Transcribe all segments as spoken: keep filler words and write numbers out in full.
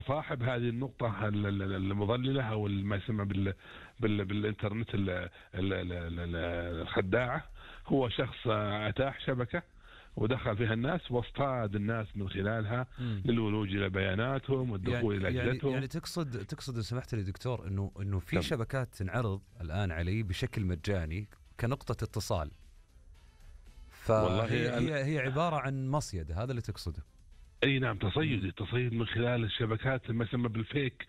صاحب هذه النقطة المضللة أو ما يسمى بال بال بالإنترنت ال- ال- ال- ال- الخداعة، هو شخص أتاح شبكة ودخل فيها الناس واصطاد الناس من خلالها مم. للولوج إلى بياناتهم يعني والدخول إلى يعني أجهزتهم. يعني تقصد تقصد إن سمحت لي دكتور انه انه في تم. شبكات تنعرض الان علي بشكل مجاني كنقطة اتصال، فهي والله أنا هي هي عبارة عن مصيدة، هذا اللي تقصده؟ اي نعم، تصيد مم. التصيد من خلال الشبكات ما يسمى بالفيك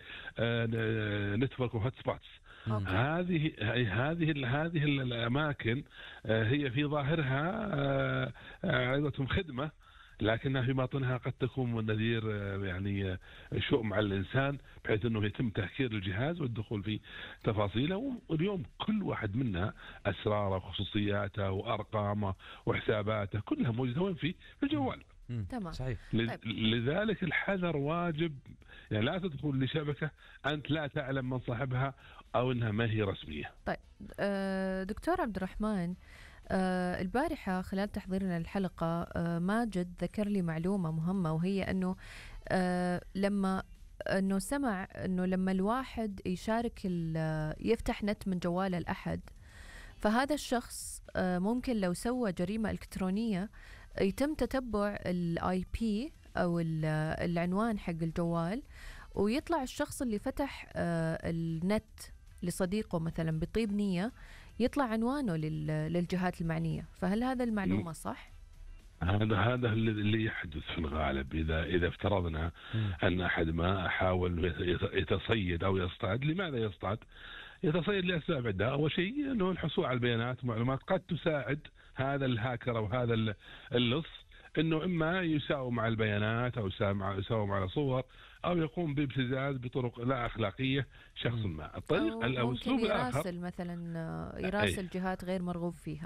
نتورك وهوت سبوتس. مم. اوكي. هذه هذه ال- هذه ال- الاماكن آه، هي في ظاهرها آه، آه، عظة خدمه، لكنها في باطنها قد تكون من نذير آه، يعني آه، شؤم على الانسان، بحيث انه يتم تهكير الجهاز والدخول في تفاصيله. واليوم كل واحد منا اسراره وخصوصياته وارقامه وحساباته كلها موجوده وين؟ في في الجوال. مم. تمام. صحيح. ل- طيب. لذلك الحذر واجب. يعني لا تدخل لشبكة أنت لا تعلم من صاحبها أو أنها ما هي رسمية. طيب آه، دكتور عبد الرحمن، آه، البارحة خلال تحضيرنا للحلقة آه، ماجد ذكر لي معلومة مهمة، وهي أنه آه، لما أنه سمع أنه لما الواحد يشارك ال- يفتح نت من جوال الأحد، فهذا الشخص آه، ممكن لو سوى جريمة إلكترونية يتم تتبع الاي بي او ال- العنوان حق الجوال، ويطلع الشخص اللي فتح آه، النت لصديقه مثلا بطيب نية، يطلع عنوانه لل- للجهات المعنية. فهل هذا المعلومة صح؟ هذا هذا اللي اللي يحدث في الغالب. إذا إذا افترضنا مم. أن أحد ما حاول يت- يتصيد أو يصطاد. لماذا يصطاد؟ يتصيد لأسباب عدة. أول شيء أنه الحصول على البيانات ومعلومات قد تساعد هذا الهاكر أو هذا ال- اللص انه اما يساوم على البيانات او يساوم على يساوم على صور، او يقوم بابتزاز بطرق لا اخلاقيه شخص مم. ما. الطريق أو او ممكن الاسلوب الاخر، يراسل مثلا آه، يراسل جهات غير مرغوب فيها.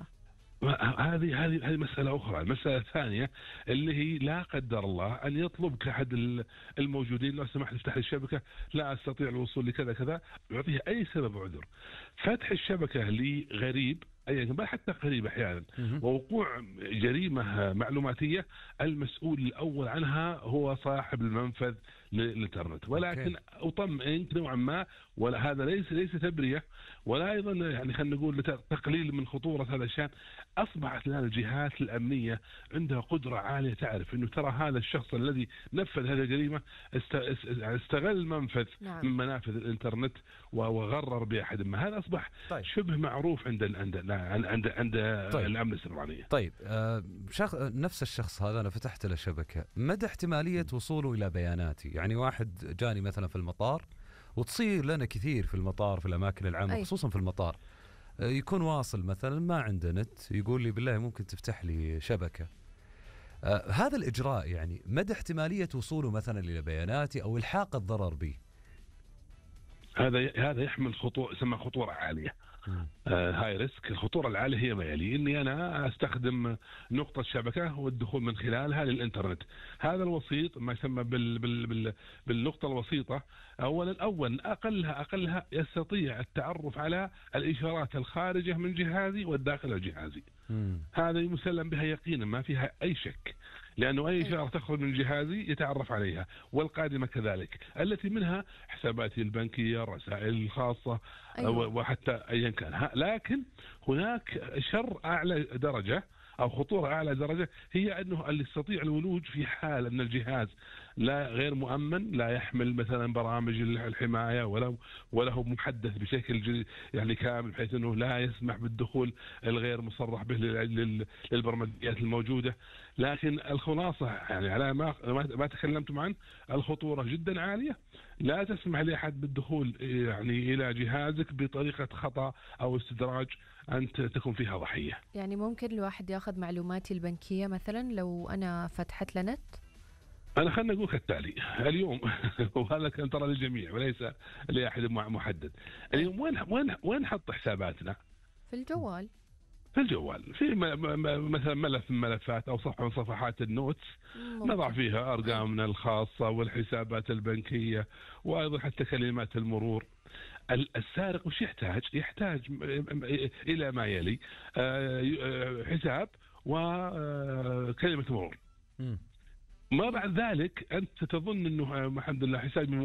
هذه هذه هذه مسألة أخرى. المسألة الثانية اللي هي لا قدر الله أن يطلبك أحد ال- الموجودين، لو سمحت افتح لي الشبكة، لا أستطيع الوصول لكذا كذا، يعطيها أي سبب عذر. فتح الشبكة لغريب أي بل حتى قريب أحيانا، مم. ووقوع جريمة معلوماتية، المسؤول الأول عنها هو صاحب المنفذ للإنترنت. ولكن أطمئنك نوعا ما، ولا هذا ليس ليس تبرية، ولا أيضا يعني خلينا نقول تقليل من خطورة هذا الشأن. أصبحت الآن الجهات الأمنية عندها قدرة عالية تعرف أنه ترى هذا الشخص الذي نفذ هذه الجريمة است- است- استغل منفذ نعم. من منافذ الإنترنت وغرر بأحد ما. هذا أصبح طيب. شبه معروف عند عند عند عند, عند طيب. الأمن السيبرانية. طيب آه شخ... نفس الشخص هذا أنا فتحت له شبكة، مدى احتمالية وصوله إلى بياناتي؟ يعني واحد جاني مثلا في المطار، وتصير لنا كثير في المطار في الأماكن العامة أي. خصوصا في المطار، آه يكون واصل مثلا ما عنده نت، يقول لي بالله ممكن تفتح لي شبكة. آه هذا الإجراء يعني مدى احتمالية وصوله مثلا إلى بياناتي أو إلحاق الضرر به؟ هذا هذا يحمل خطوره، يسمى خطوره عاليه. آه هاي ريسك. الخطوره العاليه هي ما يلي: اني انا استخدم نقطه شبكه والدخول من خلالها للانترنت. هذا الوسيط ما يسمى بال بال بال بالنقطه الوسيطه. اولا اولا اقلها اقلها يستطيع التعرف على الاشارات الخارجه من جهازي والداخل جهازي. مم. هذا مسلم بها يقينا، ما فيها اي شك، لأنه أي إشارة تخرج من جهازي يتعرف عليها، والقادمة كذلك، التي منها حساباتي البنكية، الرسائل الخاصة، أيوة. وحتى أيا كان. لكن هناك شر أعلى درجة أو خطورة أعلى درجة، هي أنه اللي يستطيع الولوج في حال أن الجهاز لا غير مؤمن، لا يحمل مثلا برامج الحماية، ولا ولا هو محدث بشكل يعني كامل، بحيث أنه لا يسمح بالدخول الغير مصرح به للبرمجيات الموجودة. لكن الخلاصة يعني على ما ما تكلمتم عنه، الخطورة جدا عالية. لا تسمح لأحد بالدخول يعني إلى جهازك بطريقة خطأ أو استدراج أنت تكون فيها ضحية. يعني ممكن الواحد ياخذ معلوماتي البنكية مثلا لو أنا فتحت لنت؟ أنا خلنا نقول كالتالي اليوم وهذا كان ترى للجميع وليس لأحد محدد. اليوم وين وين وين نحط حساباتنا؟ في الجوال. في الجوال، في مثلا ملف من ملفات أو صفحة من صفحات النوتس، ممكن. نضع فيها أرقامنا الخاصة والحسابات البنكية، وأيضا حتى كلمات المرور. السارق وش يحتاج؟ يحتاج إلى ما يلي: حساب وكلمة مرور. ما بعد ذلك أنت تظن أنه الحمد لله حساب